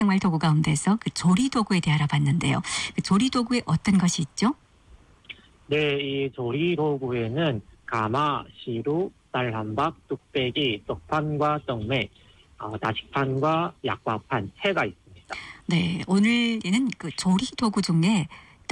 생활 도구 가운데서 그 조리 도구에 대해 알아봤는데요. 그 조리 도구에 어떤 것이 있죠? 네, 이 조리 도구에는 가마, 시루, 쌀한박, 뚝배기, 떡판과 떡매, 다식판과 약과판 3가 있습니다. 네, 오늘에는 그 조리 도구 중에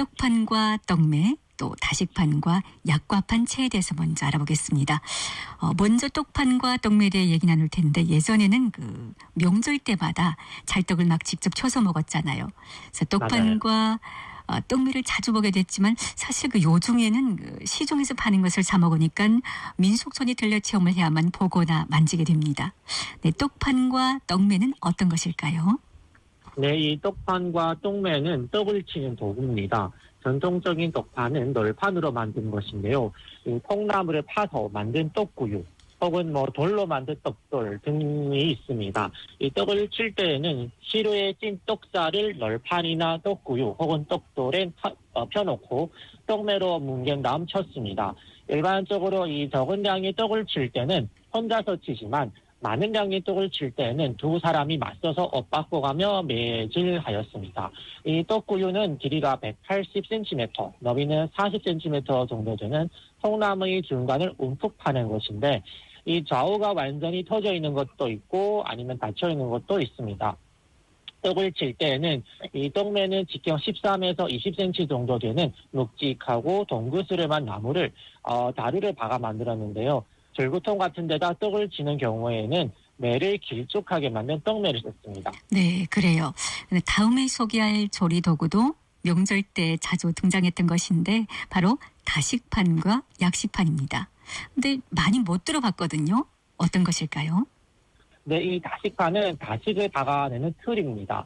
떡판과 떡매, 또 다식판과 약과판 채에 대해서 먼저 알아보겠습니다. 먼저 떡판과 떡매에 대해 얘기 나눌 텐데 예전에는 그 명절 때마다 찰떡을 막 직접 쳐서 먹었잖아요. 그래서 떡판과 떡매를 자주 보게 됐지만 사실 그 요중에는 그 시중에서 파는 것을 사 먹으니까 민속촌이 들려 체험을 해야만 보거나 만지게 됩니다. 네, 떡판과 떡매는 어떤 것일까요? 네, 이 떡판과 떡매는 떡을 치는 도구입니다. 전통적인 떡판은 널판으로 만든 것인데요. 이 콩나물을 파서 만든 떡구유, 혹은 돌로 만든 떡돌 등이 있습니다. 이 떡을 칠 때에는 시루에 찐 떡살을 널판이나 떡구유 혹은 떡돌에 펴놓고 떡매로 뭉갠 다음 쳤습니다. 일반적으로 이 적은 양의 떡을 칠 때는 혼자서 치지만 많은 양의 떡을 칠 때는 두 사람이 맞서서 엇바꿔가며 매질하였습니다. 이 떡구유는 길이가 180cm, 너비는 40cm 정도 되는 콩나물의 중간을 움푹 파는 것인데 이 좌우가 완전히 터져 있는 것도 있고 아니면 닫혀 있는 것도 있습니다. 떡을 칠 때에는 이 떡매는 직경 13에서 20cm 정도 되는 묵직하고 동그스름한 나무를 다리를 박아 만들었는데요. 절구통 같은 데다 떡을 치는 경우에는 매를 길쭉하게 만든 떡매를 썼습니다. 네, 그래요. 다음에 소개할 조리 도구도 명절 때 자주 등장했던 것인데 바로 다식판과 약식판입니다. 근데 많이 못 들어봤거든요. 어떤 것일까요? 네, 이 다식판은 다식을 박아내는 틀입니다.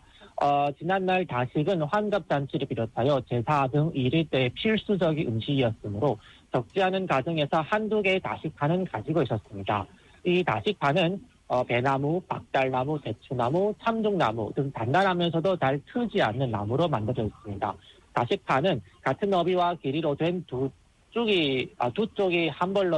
지난날 다식은 환갑잔치를 비롯하여 제사 등 이럴 때 필수적인 음식이었으므로 적지 않은 가정에서 한두 개의 다식판은 가지고 있었습니다. 이 다식판은 배나무, 박달나무, 대추나무, 참중나무 등 단단하면서도 잘 트지 않는 나무로 만들어져 있습니다. 다식판은 같은 너비와 길이로 된 두 쪽이 한 벌로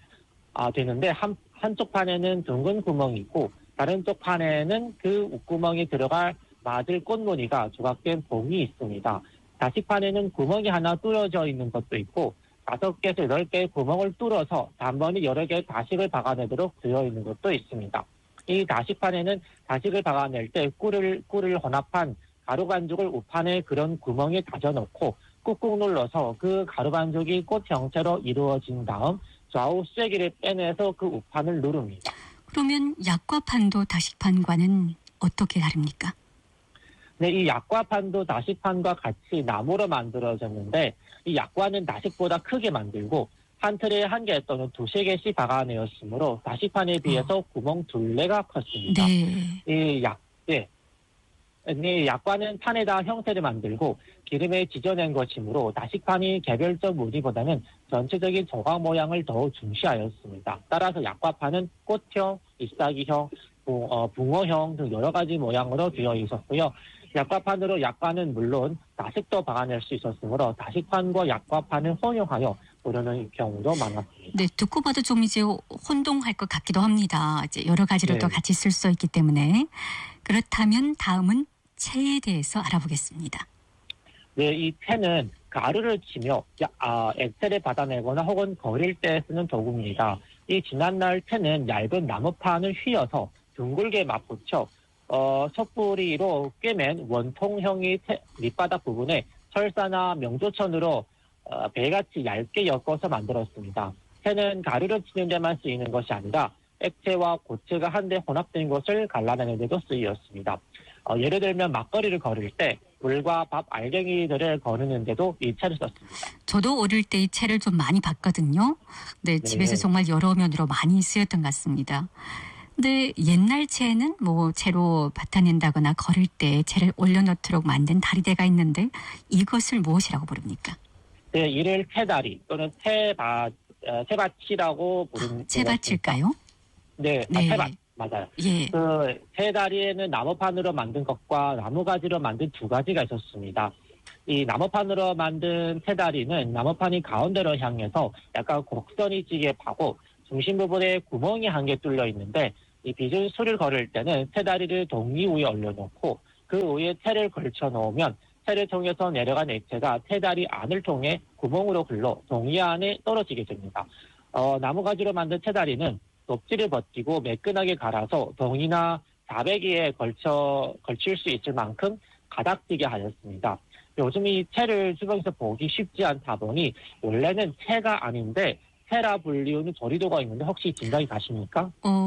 되는데 한쪽 판에는 둥근 구멍이 있고 다른 쪽 판에는 그 웃구멍이 들어갈 맞을 꽃무늬가 조각된 봉이 있습니다. 다식판에는 구멍이 하나 뚫어져 있는 것도 있고 5개에서 8개의 구멍을 뚫어서 단번에 여러 개의 다식을 박아내도록 되어 있는 것도 있습니다. 이 다식판에는 다식을 박아낼 때 꿀을 혼합한 가루 반죽을 우판에 그런 구멍에 다져놓고 꾹꾹 눌러서 그 가루 반죽이 꽃 형태로 이루어진 다음 좌우 쐐기를 빼내서 그 우판을 누릅니다. 그러면 약과판도 다식판과는 어떻게 다릅니까? 네, 이 약과판도 다식판과 같이 나무로 만들어졌는데 이 약과는 다식보다 크게 만들고 한 틀에 1개 또는 2-3개씩 박아내었으므로 다식판에 비해서 구멍 둘레가 컸습니다. 네. 이 약과는 판에다 형태를 만들고 기름에 지져낸 것이므로 다식판이 개별적 무늬보다는 전체적인 조각 모양을 더 중시하였습니다. 따라서 약과판은 꽃형, 잎사귀형, 붕어형 등 여러 가지 모양으로 되어 있었고요. 약과판으로 약과는 물론 다식도 박아낼 수 있었으므로 다식판과 약과판을 혼용하여 부르는 경우도 많았습니다. 네, 듣고 봐도 좀 이제 혼동할 것 같기도 합니다. 이제 여러 가지로 또 같이 쓸 수 있기 때문에. 그렇다면 다음은 채에 대해서 알아보겠습니다. 네, 이 채는 가루를 치며 액체를 받아내거나 혹은 거릴 때 쓰는 도구입니다. 이 지난날 채는 얇은 나무판을 휘어서 둥글게 맞붙여 섣부리로 꿰맨 원통형의 밑바닥 부분에 철사나 명조천으로 배같이 얇게 엮어서 만들었습니다. 채는 가루를 치는 데만 쓰이는 것이 아니라 액체와 고체가 한데 혼합된 것을 갈라내는 데도 쓰였습니다. 예를 들면 막걸리를 거릴 때 물과 밥 알갱이들을 거르는데도 이 채를 썼습니다. 저도 어릴 때 이 채를 좀 많이 봤거든요. 네, 집에서 정말 여러 면으로 많이 쓰였던 것 같습니다. 근데 옛날 채는 채로 밭아낸다거나 거릴 때 채를 올려놓도록 만든 다리대가 있는데 이것을 무엇이라고 부릅니까? 네, 이를 채다리 또는 채밭이라고 부르는 채밭일까요? 네, 채밭 맞아요. 예. 그 채다리에는 나무판으로 만든 것과 나무가지로 만든 2가지가 있었습니다. 이 나무판으로 만든 채다리는 나무판이 가운데로 향해서 약간 곡선이 찌게 파고 중심 부분에 구멍이 1개 뚫려 있는데 이 빚은 술을 거를 때는 채다리를 동리 위에 올려놓고 그 위에 채를 걸쳐 놓으면 채를 통해서 내려간 액체가 채다리 안을 통해 구멍으로 흘러 동이 안에 떨어지게 됩니다. 나무가지로 만든 채다리는 껍질을 벗기고 매끈하게 갈아서 동이나 자배기에 걸칠 수 있을 만큼 가닥지게 하였습니다. 요즘 이 채를 주방에서 보기 쉽지 않다 보니 원래는 채가 아닌데 채라 불리우는 조리도가 있는데 혹시 짐작이 가십니까?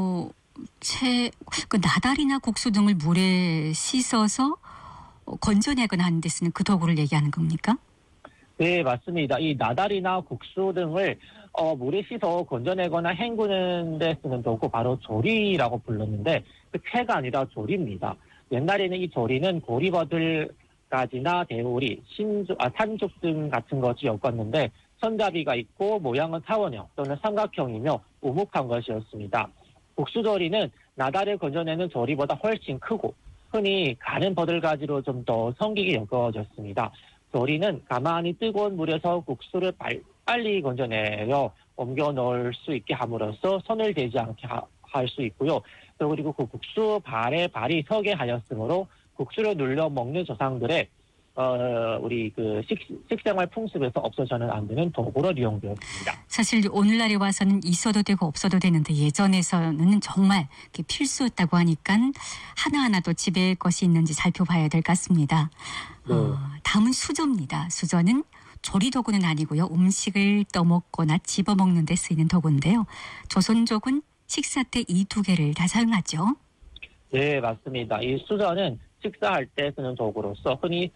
그 나달이나 국수 등을 물에 씻어서 건져내거나 하는 데 쓰는 그 도구를 얘기하는 겁니까? 네, 맞습니다. 이 나달이나 국수 등을 물에 씻어 건져내거나 헹구는 데 쓰는 도구 바로 조리라고 불렀는데 그 채가 아니라 조리입니다. 옛날에는 이 조리는 고리버들가지나 대오리, 산죽 등 같은 것이 엮었는데 손잡이가 있고 모양은 타원형 또는 삼각형이며 우묵한 것이었습니다. 국수조리는 나달을 건져내는 조리보다 훨씬 크고 흔히 가는 버들가지로 좀 더 성기게 여겨졌습니다. 조리는 가만히 뜨거운 물에서 국수를 빨리 건져내려 옮겨 넣을 수 있게 함으로써 손을 대지 않게 할 수 있고요. 또 그리고 그 국수 발이 서게 하였으므로 국수를 눌려 먹는 조상들의 우리 그 식생활 풍습에서 없어서는 안 되는 도구로 이용되었습니다. 사실 오늘날에 와서는 있어도 되고 없어도 되는데 예전에서는 정말 필수였다고 하니까 하나하나도 집에 것이 있는지 살펴봐야 될 것 같습니다. 네. 다음은 수저입니다. 수저는 조리도구는 아니고요. 음식을 떠먹거나 집어먹는 데 쓰이는 도구인데요. 조선족은 식사 때 이 두 개를 다 사용하죠. 네, 맞습니다. 이 수저는 식사할 때 쓰는 도구로서 흔히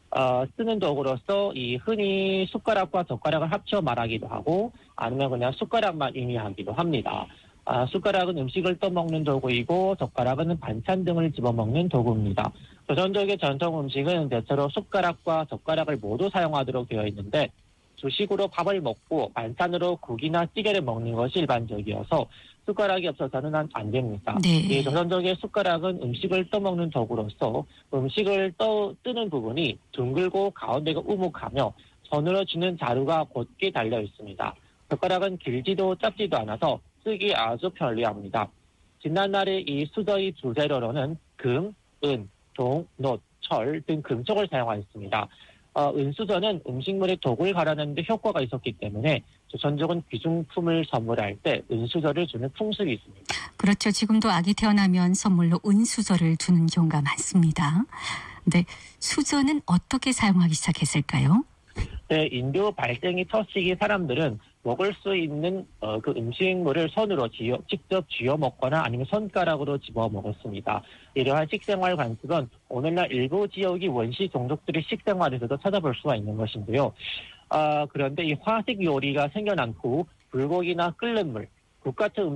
흔히 숟가락과 젓가락을 합쳐 말하기도 하고 아니면 그냥 숟가락만 의미하기도 합니다. 숟가락은 음식을 떠먹는 도구이고 젓가락은 반찬 등을 집어먹는 도구입니다. 조선족의 전통 음식은 대체로 숟가락과 젓가락을 모두 사용하도록 되어 있는데 주식으로 밥을 먹고 반찬으로 국이나 찌개를 먹는 것이 일반적이어서 숟가락이 없어서는 안 됩니다. 네. 이 조선족의 숟가락은 음식을 떠먹는 도구로서 음식을 뜨는 부분이 둥글고 가운데가 우묵하며 손으로 쥐는 자루가 곧게 달려 있습니다. 젓가락은 길지도 짧지도 않아서 쓰기 아주 편리합니다. 지난날의 이 수저의 주재료로는 금, 은, 동, 놋, 철 등 금속을 사용하였습니다. 은수저는 음식물에 독을 갈아내는 데 효과가 있었기 때문에 조선족은 귀중품을 선물할 때 은수저를 주는 풍습이 있습니다. 그렇죠. 지금도 아기 태어나면 선물로 은수저를 주는 경우가 많습니다. 근데 수저는 어떻게 사용하기 시작했을까요? 네, 인도 발생이 첫 시기 사람들은 먹을 수 있는 그 음식물을 손으로 직접 쥐어 먹거나 아니면 손가락으로 집어 먹었습니다. 이러한 식생활 관습은 오늘날 일부 지역의 원시 종족들의 식생활에서도 찾아볼 수가 있는 것인데요. 그런데 이 화식 요리가 생겨난 후 불고기나 끓는 물, 국 같은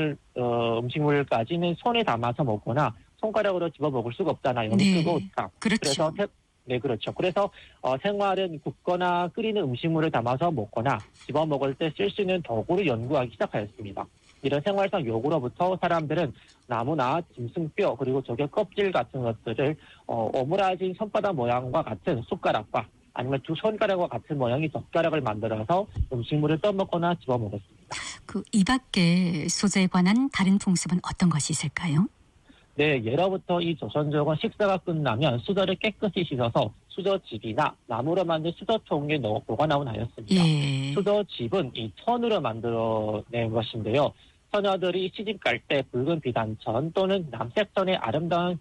음식물까지는 손에 담아서 먹거나 손가락으로 집어 먹을 수가 없잖아요. 네, 뜨거우니까. 그렇죠. 네, 그렇죠. 그래서 생활은 굽거나 끓이는 음식물을 담아서 먹거나 집어 먹을 때 쓸 수 있는 도구를 연구하기 시작하였습니다. 이런 생활상 요구로부터 사람들은 나무나 짐승뼈 그리고 조개 껍질 같은 것들을 오므라진 손바닥 모양과 같은 숟가락과 아니면 두 손가락과 같은 모양의 젓가락을 만들어서 음식물을 떠먹거나 집어 먹었습니다. 이 밖에 수저에 관한 다른 풍습은 어떤 것이 있을까요? 네, 예로부터 이 조선족은 식사가 끝나면 수저를 깨끗이 씻어서 수저집이나 나무로 만든 수저통에 넣어 보관하였습니다. 예. 수저집은 이 천으로 만들어낸 것인데요. 처녀들이 시집 갈 때 붉은 비단천 또는 남색천의 아름다운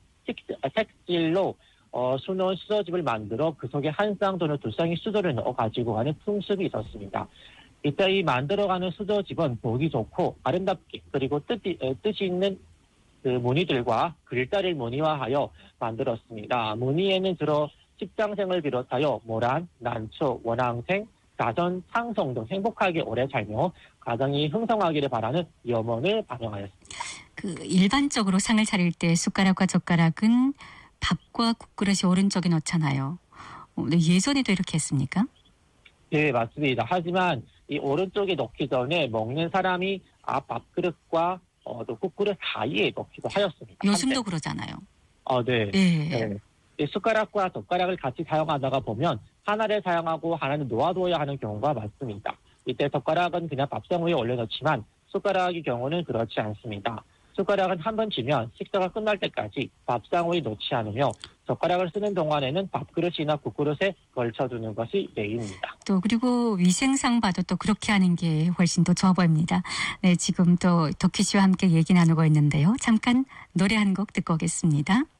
색질로 수놓은 수저집을 만들어 그 속에 한 쌍 또는 두 쌍의 수저를 넣어 가지고 가는 풍습이 있었습니다. 이때 이 만들어가는 수저집은 보기 좋고 아름답게 그리고 뜻이 있는 그 무늬들과 글자를 무늬화하여 만들었습니다. 무늬에는 주로 직장생을 비롯하여 모란, 난초, 원앙생, 자전, 창성 등 행복하게 오래 살며 가정이 흥성하기를 바라는 염원을 반영하였습니다. 일반적으로 상을 차릴 때 숟가락과 젓가락은 밥과 국그릇이 오른쪽에 놓잖아요. 예전에도 이렇게 했습니까? 네, 맞습니다. 하지만 이 오른쪽에 놓기 전에 먹는 사람이 밥그릇과 또 국그릇 사이에 넣기도 하였습니다. 요즘도 그러잖아요. 네. 예. 네. 이 숟가락과 젓가락을 같이 사용하다가 보면 하나를 사용하고 하나는 놓아두어야 하는 경우가 많습니다. 이때 젓가락은 그냥 밥상 위에 올려놓지만 숟가락의 경우는 그렇지 않습니다. 숟가락은 한 번 쥐면 식사가 끝날 때까지 밥상위에 놓지 않으며 젓가락을 쓰는 동안에는 밥그릇이나 국그릇에 걸쳐두는 것이 예입니다. 또 그리고 위생상 봐도 또 그렇게 하는 게 훨씬 더 좋아 보입니다. 네, 지금 또 덕희 씨와 함께 얘기 나누고 있는데요. 잠깐 노래 한 곡 듣고 오겠습니다.